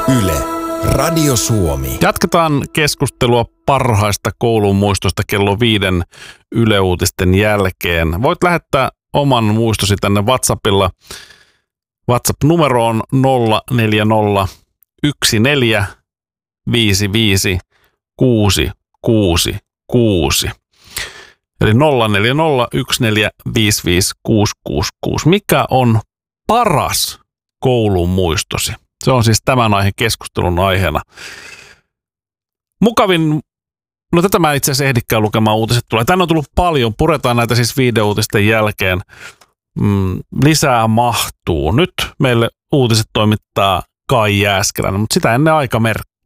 Yle, Radio Suomi. Jatketaan keskustelua parhaista koulun muistoista kello 5 Yle Uutisten jälkeen. Voit lähettää oman muistosi tänne WhatsAppilla. WhatsApp-numero on 040 14 55 666. Eli 040 14 55 666. Mikä on paras koulun muistosi? Se on siis tämän aiheen keskustelun aiheena. Mukavin, no tätä mä itse asiassa ehdikään lukemaan, uutiset tulee. Tänne on tullut paljon, puretaan näitä siis videouutisten jälkeen. Lisää mahtuu. Nyt meille uutiset toimittaa Kai Jääskeläinen, mutta sitä ennen aikamerkki.